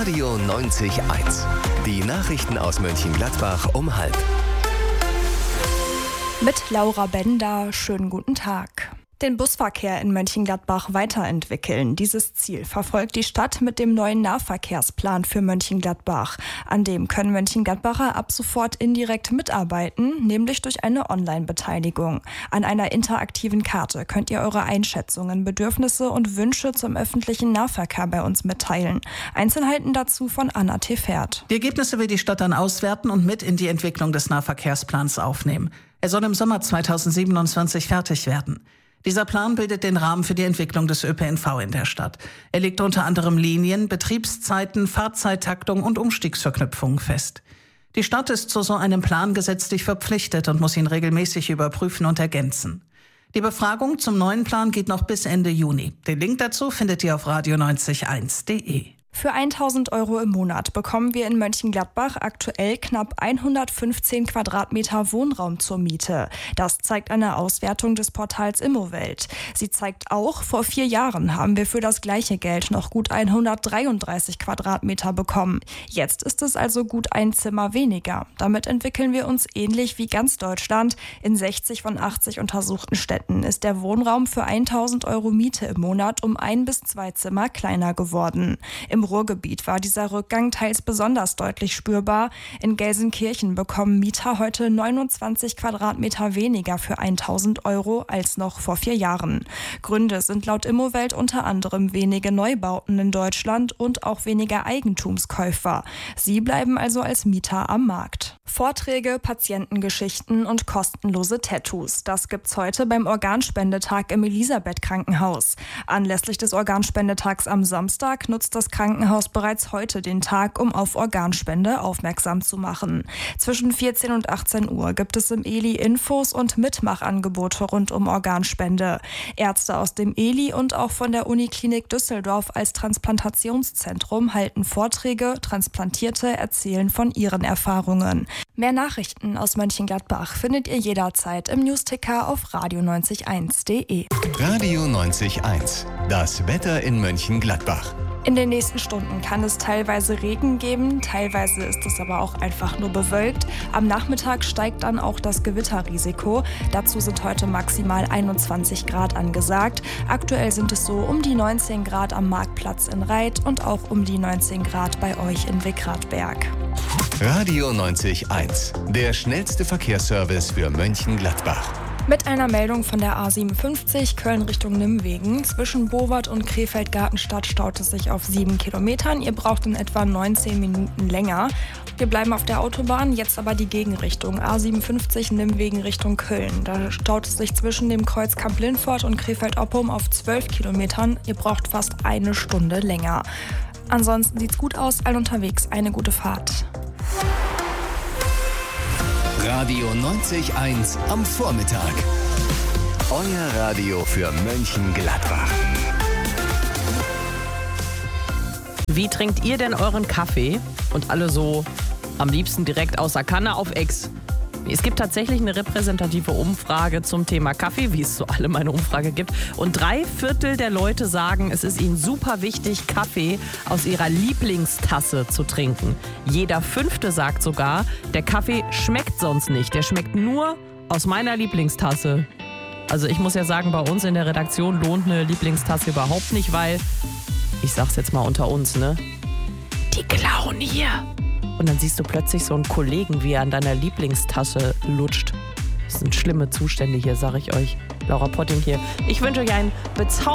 Radio 90.1. Die Nachrichten aus Mönchengladbach um 12:30. Mit Laura Bender, schönen guten Tag. Den Busverkehr in Mönchengladbach weiterentwickeln. Dieses Ziel verfolgt die Stadt mit dem neuen Nahverkehrsplan für Mönchengladbach. An dem können Mönchengladbacher ab sofort indirekt mitarbeiten, nämlich durch eine Online-Beteiligung. An einer interaktiven Karte könnt ihr eure Einschätzungen, Bedürfnisse und Wünsche zum öffentlichen Nahverkehr bei uns mitteilen. Einzelheiten dazu von Anna Tefert. Die Ergebnisse will die Stadt dann auswerten und mit in die Entwicklung des Nahverkehrsplans aufnehmen. Er soll im Sommer 2027 fertig werden. Dieser Plan bildet den Rahmen für die Entwicklung des ÖPNV in der Stadt. Er legt unter anderem Linien, Betriebszeiten, Fahrzeittaktung und Umstiegsverknüpfungen fest. Die Stadt ist zu so einem Plan gesetzlich verpflichtet und muss ihn regelmäßig überprüfen und ergänzen. Die Befragung zum neuen Plan geht noch bis Ende Juni. Den Link dazu findet ihr auf radio90.1.de. Für 1.000 € im Monat bekommen wir in Mönchengladbach aktuell knapp 115 Quadratmeter Wohnraum zur Miete. Das zeigt eine Auswertung des Portals Immowelt. Sie zeigt auch, vor 4 Jahren haben wir für das gleiche Geld noch gut 133 Quadratmeter bekommen. Jetzt ist es also gut ein Zimmer weniger. Damit entwickeln wir uns ähnlich wie ganz Deutschland. In 60 von 80 untersuchten Städten ist der Wohnraum für 1.000 € Miete im Monat um 1 bis 2 Zimmer kleiner geworden. Im Ruhrgebiet war dieser Rückgang teils besonders deutlich spürbar. In Gelsenkirchen bekommen Mieter heute 29 Quadratmeter weniger für 1.000 € als noch vor 4 Jahren. Gründe sind laut Immowelt unter anderem wenige Neubauten in Deutschland und auch weniger Eigentumskäufer. Sie bleiben also als Mieter am Markt. Vorträge, Patientengeschichten und kostenlose Tattoos. Das gibt's heute beim Organspendetag im Elisabeth-Krankenhaus. Anlässlich des Organspendetags am Samstag nutzt das Krankenhaus bereits heute den Tag, um auf Organspende aufmerksam zu machen. Zwischen 14 und 18 Uhr gibt es im Eli Infos und Mitmachangebote rund um Organspende. Ärzte aus dem Eli und auch von der Uniklinik Düsseldorf als Transplantationszentrum halten Vorträge. Transplantierte erzählen von ihren Erfahrungen. Mehr Nachrichten aus Mönchengladbach findet ihr jederzeit im Newsticker auf radio90.1.de. Radio 90.1. Das Wetter in Mönchengladbach. In den nächsten Stunden kann es teilweise Regen geben, teilweise ist es aber auch einfach nur bewölkt. Am Nachmittag steigt dann auch das Gewitterrisiko. Dazu sind heute maximal 21 Grad angesagt. Aktuell sind es so um die 19 Grad am Marktplatz in Reit und auch um die 19 Grad bei euch in Wickradberg. Radio 90.1. Der schnellste Verkehrsservice für Mönchengladbach. Mit einer Meldung von der A57 Köln Richtung Nimwegen. Zwischen Bowart und Krefeld-Gartenstadt staut es sich auf 7 Kilometern. Ihr braucht in etwa 19 Minuten länger. Wir bleiben auf der Autobahn, jetzt aber die Gegenrichtung. A57 Nimwegen Richtung Köln. Da staut es sich zwischen dem Kreuz Kamp-Lindfort und Krefeld-Oppum auf 12 Kilometern. Ihr braucht fast 1 Stunde länger. Ansonsten sieht's gut aus, allen unterwegs. Eine gute Fahrt. Radio 90.1 am Vormittag. Euer Radio für Mönchengladbach. Wie trinkt ihr denn euren Kaffee? Und alle so am liebsten direkt aus der Kanne auf Ex. Es gibt tatsächlich eine repräsentative Umfrage zum Thema Kaffee, wie es so alle meine Umfrage gibt. Und 3/4 der Leute sagen, es ist ihnen super wichtig, Kaffee aus ihrer Lieblingstasse zu trinken. Jeder 5. sagt sogar, der Kaffee schmeckt sonst nicht. Der schmeckt nur aus meiner Lieblingstasse. Also ich muss ja sagen, bei uns in der Redaktion lohnt eine Lieblingstasse überhaupt nicht, weil, ich sag's jetzt mal unter uns, ne? Die klauen hier. Und dann siehst du plötzlich so einen Kollegen, wie er an deiner Lieblingstasse lutscht. Das sind schlimme Zustände hier, sag ich euch. Laura Potting hier. Ich wünsche euch einen